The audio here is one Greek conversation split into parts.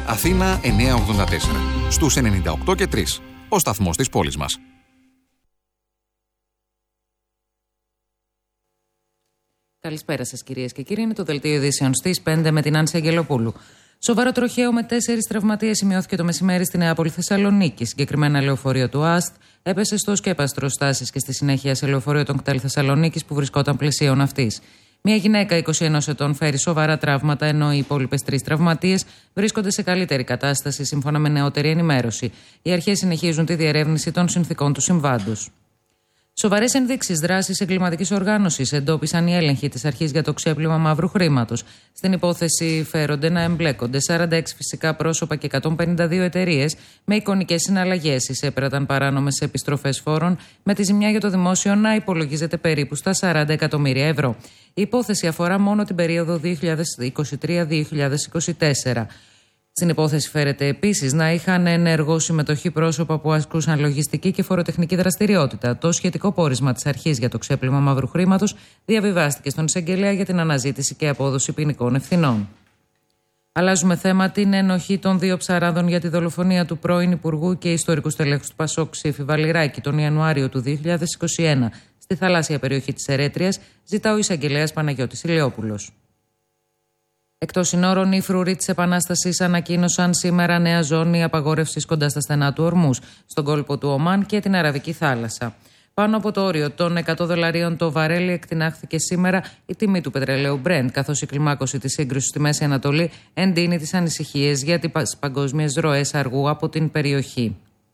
Αθήνα 984. Στους 98 και 3. Ο σταθμός της πόλης μας. Καλησπέρα σας κυρίες και κύριοι. Είναι το δελτίο ειδήσεων στις 5 με την Άνση Αγγελοπούλου. Σοβαρό τροχαίο με 4 τραυματίες σημειώθηκε το μεσημέρι στη Νεάπολη Θεσσαλονίκη. Συγκεκριμένα λεωφορείο του ΑΣΤ έπεσε στο σκέπαστρο στάσης και στη συνέχεια σε λεωφορείο των ΚΤΕΛ Θεσσαλονίκης που βρισκόταν πλησίον αυτής. Μια γυναίκα 21 ετών φέρει σοβαρά τραύματα, ενώ οι υπόλοιπες 3 τραυματίες βρίσκονται σε καλύτερη κατάσταση, σύμφωνα με νεότερη ενημέρωση. Οι αρχές συνεχίζουν τη διερεύνηση των συνθηκών του συμβάντος. Σοβαρές ενδείξεις δράσης εγκληματικής οργάνωσης εντόπισαν οι έλεγχοι της αρχής για το ξέπλυμα μαύρου χρήματος. Στην υπόθεση φέρονται να εμπλέκονται 46 φυσικά πρόσωπα και 152 εταιρείες με εικονικές συναλλαγές. Εισέπραταν παράνομες επιστροφές φόρων, με τη ζημιά για το δημόσιο να υπολογίζεται περίπου στα 40 εκατομμύρια ευρώ. Η υπόθεση αφορά μόνο την περίοδο 2023-2024. Στην υπόθεση φέρεται επίσης να είχαν ενεργό συμμετοχή πρόσωπα που ασκούσαν λογιστική και φοροτεχνική δραστηριότητα. Το σχετικό πόρισμα της αρχής για το ξέπλυμα μαύρου χρήματος διαβιβάστηκε στον εισαγγελέα για την αναζήτηση και απόδοση ποινικών ευθυνών. Αλλάζουμε θέμα. Την ενοχή των 2 ψαράδων για τη δολοφονία του πρώην Υπουργού και ιστορικού στελέχους του ΠΑΣΟΚ Ψήφι Βαλιράκη τον Ιανουάριο του 2021 στη θαλάσσια περιοχή της Ερέτριας ζητά ο εισαγγελέας Παναγιώτης Ηλιόπουλος. Εκτός συνόρων, οι φρουροί της Επανάστασης ανακοίνωσαν σήμερα νέα ζώνη απαγόρευσης κοντά στα στενά του Ορμούς, στον κόλπο του Ομάν και την Αραβική θάλασσα. Πάνω από το όριο των $100 το βαρέλι εκτινάχθηκε σήμερα η τιμή του πετρελαίου Brent, καθώς η κλιμάκωση της σύγκρουσης στη Μέση Ανατολή εντείνει τις ανησυχίες για τις παγκόσμιες ροές αργού από την περιοχή.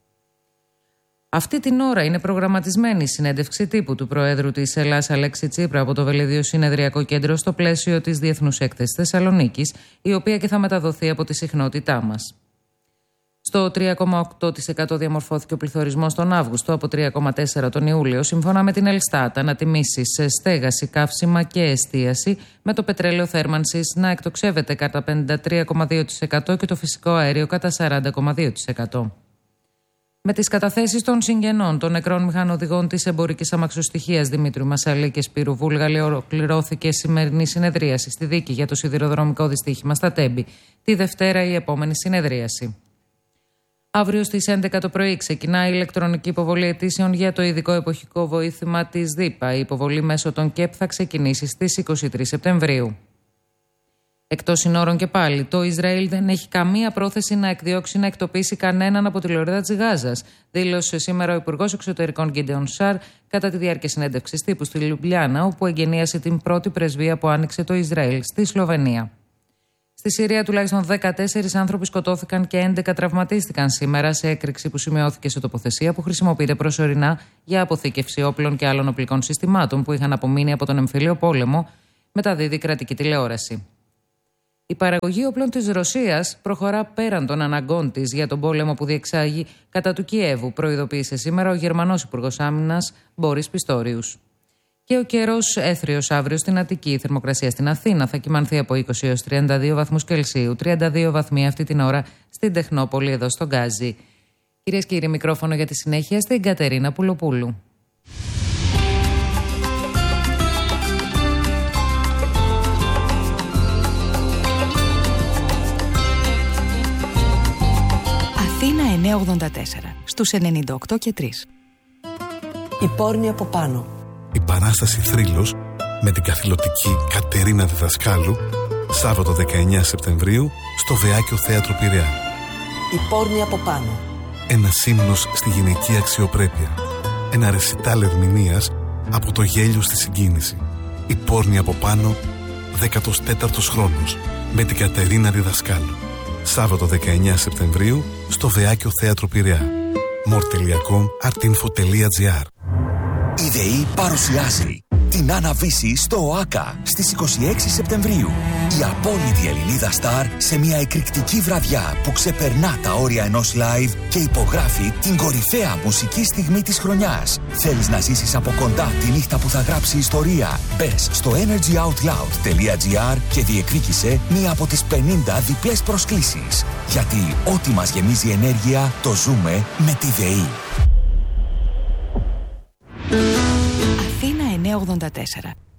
Αυτή την ώρα είναι προγραμματισμένη η συνέντευξη τύπου του Προέδρου της Ελλάδας Αλέξη Τσίπρα από το Βελίδιο Συνεδριακό Κέντρο στο πλαίσιο της Διεθνούς Έκθεσης Θεσσαλονίκης, η οποία και θα μεταδοθεί από τη συχνότητά μας. Στο 3,8% διαμορφώθηκε ο πληθωρισμός τον Αύγουστο, από 3,4% τον Ιούλιο, σύμφωνα με την Ελστάτ. Ανατιμήσεις σε στέγαση, καύσιμα και εστίαση, με το πετρέλαιο θέρμανσης να εκτοξεύεται κατά 53,2% και το φυσικό αέριο κατά 40,2%. Με τις καταθέσεις των συγγενών των νεκρών μηχανοδηγών της εμπορικής αμαξοστοιχείας Δημήτριου Μασαλή και Σπύρου Βούλγαλη ολοκληρώθηκε σημερινή συνεδρίαση στη δίκη για το σιδηροδρομικό δυστύχημα στα Τέμπη. Τη Δευτέρα η επόμενη συνεδρίαση. Αύριο στις 11 το πρωί ξεκινά η ηλεκτρονική υποβολή αιτήσεων για το ειδικό εποχικό βοήθημα της ΔΥΠΑ. Η υποβολή μέσω των ΚΕΠ θα ξεκινήσει στις 23 Σεπτεμβρίου. Εκτός συνόρων και πάλι, το Ισραήλ δεν έχει καμία πρόθεση να εκδιώξει να εκτοπίσει κανέναν από τη λωρίδα της Γάζας, δήλωσε σήμερα ο Υπουργός Εξωτερικών Γκίντεον Σαρ κατά τη διάρκεια συνέντευξης τύπου στη Λιουμπλιάνα, όπου εγγενίασε την πρώτη πρεσβεία που άνοιξε το Ισραήλ στη Σλοβενία. Στη Συρία τουλάχιστον 14 άνθρωποι σκοτώθηκαν και 11 τραυματίστηκαν σήμερα σε έκρηξη που σημειώθηκε σε τοποθεσία που χρησιμοποιείται προσωρινά για αποθήκευση όπλων και άλλων οπλικών συστημάτων που είχαν απομείνει από τον εμφύλιο πόλεμο, μεταδίδει κρατική τηλεόραση. Η παραγωγή όπλων της Ρωσίας προχωρά πέραν των αναγκών της για τον πόλεμο που διεξάγει κατά του Κιέβου, προειδοποίησε σήμερα ο Γερμανός Υπουργός Άμυνας Μπόρις Πιστόριους. Και ο καιρός έθριος αύριο στην Αττική. Η θερμοκρασία στην Αθήνα θα κυμανθεί από 20 έως 32 βαθμούς Κελσίου, 32 βαθμοί αυτή την ώρα στην Τεχνόπολη εδώ στο Γκάζι. Κυρίες και κύριοι, μικρόφωνο για τη συνέχεια στην Κατερίνα Πουλοπούλου. Αθήνα 984, στους 98 και 3. Η πόρνη από πάνω. Η παράσταση Θρύλος με την καθηλωτική Κατερίνα Διδασκάλου, Σάββατο 19 Σεπτεμβρίου στο Βεάκιο Θέατρο Πειραιά. Η πόρνη από πάνω. Ένας ύμνος στη γυναική αξιοπρέπεια. Ένα ρεσιτάλ ερμηνείας από το γέλιο στη συγκίνηση. Η πόρνη από πάνω, 14ος χρόνος, με την Κατερίνα Διδασκάλου. Σάββατο 19 Σεπτεμβρίου στο Βεάκιο Θέατρο Πειραιά. more.com.artinfo.gr. Η ΔΕΗ παρουσιάζει την Άννα-Βύση στο ΟΑΚΑ στις 26 Σεπτεμβρίου. Η απόλυτη Ελληνίδα στάρ σε μια εκρηκτική βραδιά που ξεπερνά τα όρια ενός live και υπογράφει την κορυφαία μουσική στιγμή της χρονιάς. Θέλεις να ζήσεις από κοντά τη νύχτα που θα γράψει ιστορία? Μπες στο energyoutloud.gr και διεκδίκησε μία από τις 50 διπλές προσκλήσεις. Γιατί ό,τι μας γεμίζει ενέργεια το ζούμε με τη ΔΕΗ. Αθήνα 984,